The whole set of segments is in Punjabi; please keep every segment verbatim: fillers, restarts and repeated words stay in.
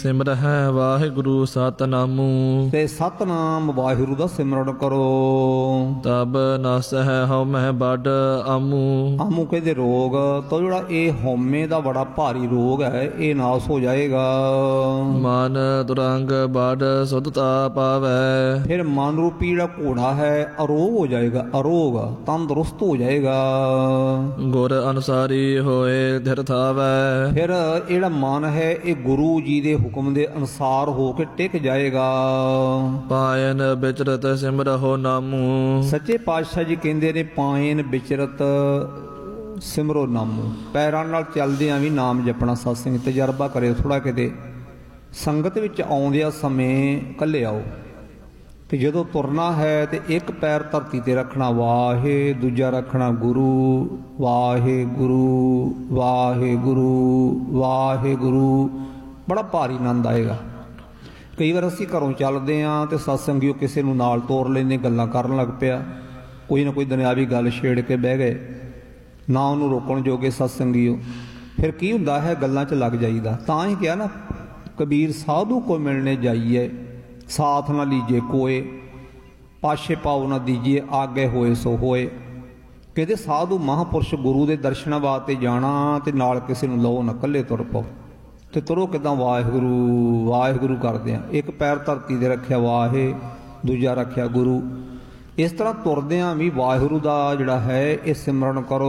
ਸਿਮਰਹਿ ਵਾਹਿਗੁਰੂ ਸਤਿਨਾਮੁ। ਤੇ ਸਤਨਾਮ ਵਾਹਿਗੁਰੂ ਦਾ ਸਿਮਰਨ ਕਰੋ। ਤਬ ਨਾਸਹਿ ਹਉਮੈ ਬਡ ਆਮੂ। ਆਮੂ ਕਹਿੰਦੇ ਰੋਗ ਤਾਂ ਜਿਹੜਾ ਇਹ ਹਉਮੈ ਦਾ ਬੜਾ ਭਾਰੀ ਰੋਗ ਹੈ ਇਹ ਨਾਸ ਹੋ ਜਾਏਗਾ। ਮਨ ਦੁਰੰਗ ਬਡ ਸੁਧਤਾ ਪਾਵੈ। ਫਿਰ ਮਨ ਰੂਪੀ ਜਿਹੜਾ ਘੋੜਾ ਹੈ ਅਰੋਗ ਹੋ ਜਾਏਗਾ, ਅਰੋਗ ਤੰਦਰੁਸਤ ਹੋ ਜਾਏਗਾ। ਗੁਰ ਅਨੁਸਾਰੀ ਹੋਏ ਧਿਰ ਥਾਵੈ। ਫਿਰ ਜਿਹੜਾ ਮਨ ਹੈ ਇਹ ਗੁਰੂ ਜੀ ਦੇ ਹੁਕਮ ਦੇ ਅਨੁਸਾਰ ਹੋ ਕੇ ਟਿਕ ਜਾਏਗਾ। ਪਾਇਨ ਵਿਚਰਤ ਸਿਮਰਹੁ ਨਾਮੂ। ਸੱਚੇ ਪਾਤਸ਼ਾਹ ਜੀ ਕਹਿੰਦੇ ਨੇ ਪਾਇਨ ਵਿਚਰਤ ਸਿਮਰੋ ਨਾਮੂ। ਪੈਰਾਂ ਨਾਲ ਚੱਲਦਿਆਂ ਵੀ ਨਾਮ ਜਪਣਾ। ਸਤਸੰਗ ਤਜਰਬਾ ਕਰਿਓ ਥੋੜਾ। ਕਿਤੇ ਸੰਗਤ ਵਿੱਚ ਆਉਂਦਿਆਂ ਸਮੇਂ ਇਕੱਲੇ ਆਓ ਤੇ ਜਦੋਂ ਤੁਰਨਾ ਹੈ ਤੇ ਇੱਕ ਪੈਰ ਧਰਤੀ ਤੇ ਰੱਖਣਾ ਵਾਹੇ, ਦੂਜਾ ਰੱਖਣਾ ਗੁਰੂ ਵਾਹਿਗੁਰੂ ਵਾਹਿਗੁਰੂ ਵਾਹਿਗੁਰੂ। ਬੜਾ ਭਾਰੀ ਆਨੰਦ ਆਏਗਾ। ਕਈ ਵਾਰ ਅਸੀਂ ਘਰੋਂ ਚੱਲਦੇ ਹਾਂ ਤੇ ਸਤਸੰਗੀਓ ਕਿਸੇ ਨੂੰ ਨਾਲ ਤੋਰ ਲੈਂਦੇ, ਗੱਲਾਂ ਕਰਨ ਲੱਗ ਪਿਆ, ਕੋਈ ਨਾ ਕੋਈ ਦੁਨਿਆਵੀ ਗੱਲ ਛੇੜ ਕੇ ਬਹਿ ਗਏ, ਨਾ ਉਹਨੂੰ ਰੋਕਣ ਜੋਗੇ ਸਤਸੰਗੀਓ। ਫਿਰ ਕੀ ਹੁੰਦਾ ਹੈ, ਗੱਲਾਂ 'ਚ ਲੱਗ ਜਾਈਦਾ। ਤਾਂ ਹੀ ਕਿਹਾ ਨਾ ਕਬੀਰ ਸਾਧੂ ਕੋ ਮਿਲਣੇ ਜਾਈਏ, ਸਾਥ ਨਾ ਲੀਜੇ ਕੋਏ, ਪਾਸ਼ੇ ਪਾਉ ਨਾ ਦੀਜੀਏ, ਆਗੇ ਹੋਏ ਸੋ ਹੋਏ। ਕਹਿੰਦੇ ਸਾਧੂ ਮਹਾਂਪੁਰਸ਼ ਗੁਰੂ ਦੇ ਦਰਸ਼ਨਾਂ ਵਾਸਤੇ ਜਾਣਾ ਤੇ ਨਾਲ ਕਿਸੇ ਨੂੰ ਲਓ ਨਾ, ਇਕੱਲੇ ਤੁਰ ਪਾਓ। ਤੇ ਤੁਰੋ ਕਿੱਦਾਂ? ਵਾਹਿਗੁਰੂ ਵਾਹਿਗੁਰੂ ਕਰਦੇ ਆ। ਇੱਕ ਪੈਰ ਧਰਤੀ ਤੇ ਰੱਖਿਆ ਵਾਹੇ, ਦੂਜਾ ਰੱਖਿਆ ਗੁਰੂ। ਇਸ ਤਰ੍ਹਾਂ ਤੁਰਦਿਆਂ ਵੀ ਵਾਹਿਗੁਰੂ ਦਾ ਜਿਹੜਾ ਹੈ ਇਹ ਸਿਮਰਨ ਕਰੋ।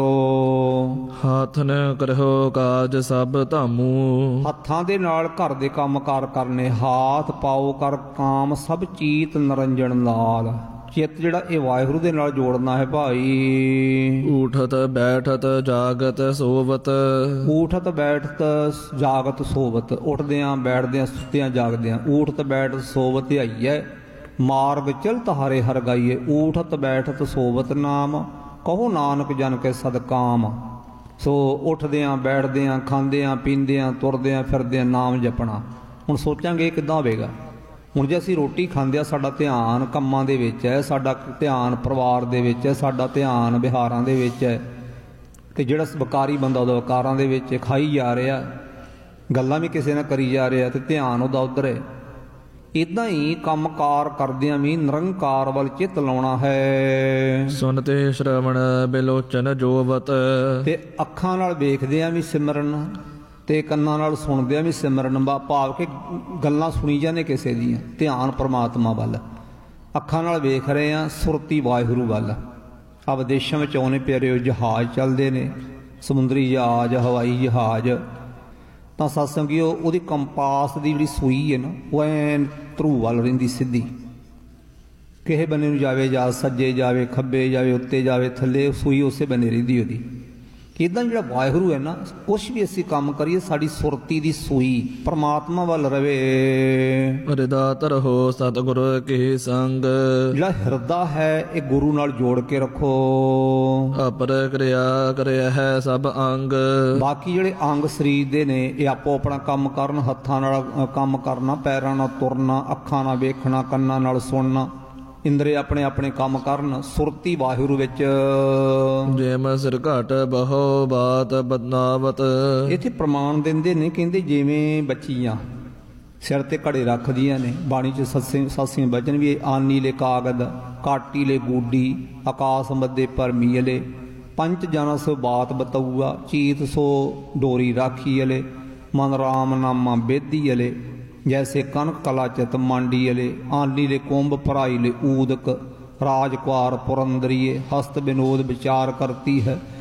ਹੱਥ ਨ ਕਰਹੁ ਕਾਜ ਸਭ ਧਾਮੂ। ਹੱਥਾਂ ਦੇ ਨਾਲ ਘਰ ਦੇ ਕੰਮ ਕਾਰ ਕਰਨੇ। ਹਾਥ ਪਾਓ ਕਰ ਕਾਮ ਸਭ ਚੀਤ ਨਰੰਜਨ ਨਾਲ। ਚਿੱਤ ਜਿਹੜਾ ਇਹ ਵਾਹਿਗੁਰੂ ਦੇ ਨਾਲ ਜੋੜਨਾ ਹੈ ਭਾਈ। ਊਠਤ ਬੈਠਤ ਜਾਗਤ ਸੋਵਤ। ਊਠਤ ਬੈਠਤ ਜਾਗਤ ਸੋਵਤ। ਉੱਠਦਿਆਂ ਬੈਠਦਿਆਂ ਸੁੱਤਿਆਂ ਜਾਗਦਿਆਂ। ਊਠਤ ਬੈਠਤ ਸੋਵਤ ਆਈਐ ਮਾਰਗ ਚਲਤ ਹਰੇ ਹਰ ਗਾਈਏ। ਊਠਤ ਬੈਠਤ ਸੋਵਤ ਨਾਮ ਕਹੋ ਨਾਨਕ ਜਨ ਕੇ ਸਦਕਾਮ। ਸੋ ਉੱਠਦਿਆਂ ਬੈਠਦਿਆਂ ਖਾਂਦਿਆਂ ਪੀਂਦਿਆਂ ਤੁਰਦਿਆਂ ਫਿਰਦਿਆਂ ਨਾਮ ਜਪਣਾ। ਹੁਣ ਸੋਚਾਂਗੇ ਇਹ ਕਿੱਦਾਂ ਹੋਵੇਗਾ? ਹੁਣ ਜੇ ਅਸੀਂ ਰੋਟੀ ਖਾਂਦੇ ਆ, ਸਾਡਾ ਧਿਆਨ ਕੰਮਾਂ ਦੇ ਵਿੱਚ ਹੈ, ਸਾਡਾ ਧਿਆਨ ਪਰਿਵਾਰ ਦੇ ਵਿੱਚ ਹੈ, ਸਾਡਾ ਧਿਆਨ ਵਿਹਾਰਾਂ ਦੇ ਵਿੱਚ ਹੈ, ਤੇ ਜਿਹੜਾ ਵਕਾਰੀ ਬੰਦਾ ਉਹਦਾ ਵਕਾਰਾਂ ਦੇ ਵਿੱਚ ਖਾਈ ਜਾ ਰਿਹਾ, ਗੱਲਾਂ ਵੀ ਕਿਸੇ ਨਾਲ ਕਰੀ ਜਾ ਰਿਹਾ ਤੇ ਧਿਆਨ ਉਹਦਾ ਉੱਧਰ ਹੈ। ਇੱਦਾਂ ਹੀ ਕੰਮ ਕਾਰ ਕਰਦਿਆਂ ਵੀ ਨਿਰੰਕਾਰ ਵੱਲ ਚਿੱਤ ਲਾਉਣਾ ਹੈ। ਸੁਨਤੇ ਸ਼ਰਵਣ ਬਿਲੋਚਨ ਜੋਵਤ। ਤੇ ਅੱਖਾਂ ਨਾਲ ਵੇਖਦਿਆਂ ਵੀ ਸਿਮਰਨ ਤੇ ਕੰਨਾਂ ਨਾਲ ਸੁਣਦਿਆਂ ਵੀ ਸਿਮਰਨ। ਭਾਵ ਕਿ ਗੱਲਾਂ ਸੁਣੀ ਜਾਂਦੇ ਕਿਸੇ ਦੀਆਂ, ਧਿਆਨ ਪਰਮਾਤਮਾ ਵੱਲ। ਅੱਖਾਂ ਨਾਲ ਵੇਖ ਰਹੇ ਆ, ਸੁਰਤੀ ਵਾਹਿਗੁਰੂ ਵੱਲ। ਆ ਵਿਦੇਸ਼ਾਂ ਵਿੱਚ ਆਉਣੇ ਪਿਆਰਿਓ ਜਹਾਜ਼ ਚੱਲਦੇ ਨੇ, ਸਮੁੰਦਰੀ ਜਹਾਜ਼, ਹਵਾਈ ਜਹਾਜ਼। ਤਾਂ ਸਤਸੰਗੀਓ ਉਹਦੀ ਕੰਪਾਸ ਦੀ ਜਿਹੜੀ ਸੂਈ ਹੈ ਨਾ ਉਹ ਐਨ ਧਰੂ ਵੱਲ ਰਹਿੰਦੀ ਸਿੱਧੀ। ਕਿਸੇ ਬੰਨੇ ਨੂੰ ਜਾਵੇ ਜਾਂ ਸੱਜੇ ਜਾਵੇ, ਖੱਬੇ ਜਾਵੇ, ਉੱਤੇ ਜਾਵੇ, ਥੱਲੇ, ਸੂਈ ਉਸੇ ਬੰਨੇ ਰਹਿੰਦੀ ਉਹਦੀ। ਇੱਦਾਂ ਜਿਹੜਾ ਵਾਹਿਗੁਰੂ ਹੈ ਨਾ, ਕੁਛ ਵੀ ਅਸੀਂ ਕੰਮ ਕਰੀਏ ਸਾਡੀ ਸੁਰਤੀ ਦੀ ਸੂਈ ਪਰਮਾਤਮਾ ਵੱਲ ਰਵੇ। ਹਿਰਦਾ ਧਰਹੁ ਸਤਿਗੁਰ ਕੀ ਸੰਗ। ਜਿਹੜਾ ਹਿਰਦਾ ਹੈ ਇਹ ਗੁਰੂ ਨਾਲ ਜੋੜ ਕੇ ਰੱਖੋ। ਅਪਰ ਕਿਰਿਆ ਕਰਿਆ ਹੈ ਸਭ ਅੰਗ। ਬਾਕੀ ਜਿਹੜੇ ਅੰਗ ਸਰੀਰ ਦੇ ਨੇ ਇਹ ਆਪੋ ਆਪਣਾ ਕੰਮ ਕਰਨ। ਹੱਥਾਂ ਨਾਲ ਕੰਮ ਕਰਨਾ, ਪੈਰਾਂ ਨਾਲ ਤੁਰਨਾ, ਅੱਖਾਂ ਨਾਲ ਵੇਖਣਾ, ਕੰਨਾਂ ਨਾਲ ਸੁਣਨਾ, ਇੰਦਰੇ ਆਪਣੇ ਆਪਣੇ ਕੰਮ ਕਰਨ। ਸੁਰਤੀ ਵਾਹਿਗੁਰੂ ਵਿੱਚ। ਜਿਮ ਸਿਰ ਘਟ ਬਹੁ ਬਾਤ ਬਦਨਾਵਤ। ਇੱਥੇ ਪ੍ਰਮਾਣ ਦਿੰਦੇ ਨੇ, ਕਹਿੰਦੇ ਜਿਵੇਂ ਬੱਚੀਆਂ ਸਿਰ ਤੇ ਘੜੇ ਰੱਖਦੀਆਂ ਨੇ। ਬਾਣੀ ਚ ਸੱਸੇ ਸਾਸੀਆਂ ਬਚਨ ਵੀ ਆਨੀ ਲੈ ਕਾਗਦ ਕਾਟੀ ਲੈ ਗੂਡੀ ਆਕਾਸ ਮੱਦੇ ਭਰਮੀ ਅਲੇ। ਪੰਜ ਜਨ ਸੋ ਬਾਤ ਬਤਊਆ ਚੀਤ ਸੋ ਡੋਰੀ ਰਾਖੀ ਅਲੇ। ਮਨ ਰਾਮ ਨਾਮਾ ਬੇਦੀ ਅਲੇ ਜੈਸੇ ਕਨਕ ਕਲਾ ਚਿਤ ਮਾਂਡੀ ਅਲੇ। ਆਨੀ ਲੈ ਕੁੰਭ ਭਰਾਈ ਲੈ ਊਦਕ ਰਾਜ ਕੁਆਰ ਪੁਰੰਦਰੀਏ। ਹਸਤ ਵਿਨੋਦ ਵਿਚਾਰ ਕਰਤੀ ਹੈ